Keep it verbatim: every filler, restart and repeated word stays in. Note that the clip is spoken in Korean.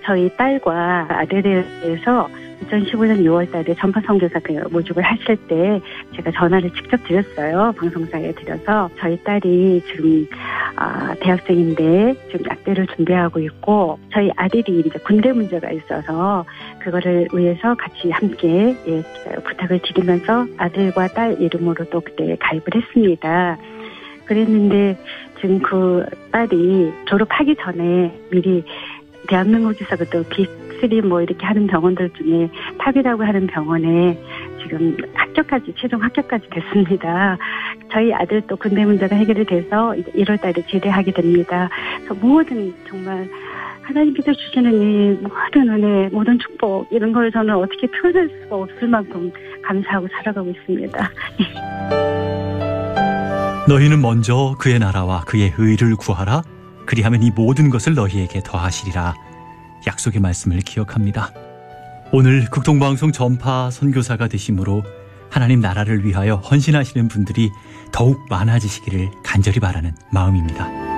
저희 딸과 아들에 대해서 이천십오 년 유월 달에 전파 선교사 그 모집을 하실 때 제가 전화를 직접 드렸어요. 방송사에 드려서 저희 딸이 지금 아, 대학생인데 지금 약대를 준비하고 있고 저희 아들이 이제 군대 문제가 있어서 그거를 위해서 같이 함께 예, 부탁을 드리면서 아들과 딸 이름으로 또 그때 가입을 했습니다. 그랬는데 지금 그 딸이 졸업하기 전에 미리 대한민국에서 또 빅쓰리 뭐 이렇게 하는 병원들 중에 탑이라고 하는 병원에 지금 합격까지, 최종 합격까지 됐습니다. 저희 아들 또 군대 문제가 해결이 돼서 일월 달에 제대하게 됩니다. 그래서 모든 정말 하나님께서 주시는 이 모든 은혜, 모든 축복 이런 걸 저는 어떻게 표현할 수가 없을 만큼 감사하고 살아가고 있습니다. 너희는 먼저 그의 나라와 그의 의를 구하라. 그리하면 이 모든 것을 너희에게 더하시리라. 약속의 말씀을 기억합니다. 오늘 극동방송 전파 선교사가 되심으로 하나님 나라를 위하여 헌신하시는 분들이 더욱 많아지시기를 간절히 바라는 마음입니다.